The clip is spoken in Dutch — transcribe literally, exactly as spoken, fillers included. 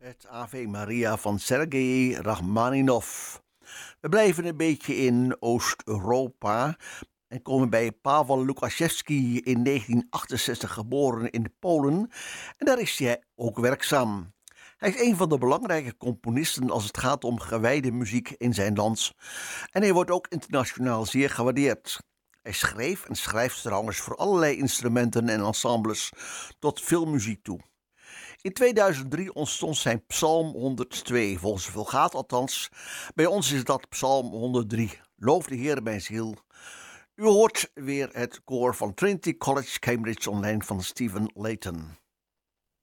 Het Ave Maria van Sergei Rachmaninov. We blijven een beetje in Oost-Europa en komen bij Pavel Lukashevsky, in negentien achtenzestig geboren in Polen, en daar is hij ook werkzaam. Hij is een van de belangrijke componisten als het gaat om gewijde muziek in zijn land en hij wordt ook internationaal zeer gewaardeerd. Hij schreef en schrijft trouwens voor allerlei instrumenten en ensembles tot filmmuziek toe. In tweeduizend drie ontstond zijn Psalm honderdtwee, volgens de Vulgaat althans. Bij ons is dat Psalm honderddrie. Loof de Heer mijn ziel. U hoort weer het koor van Trinity College Cambridge online van Stephen Layton.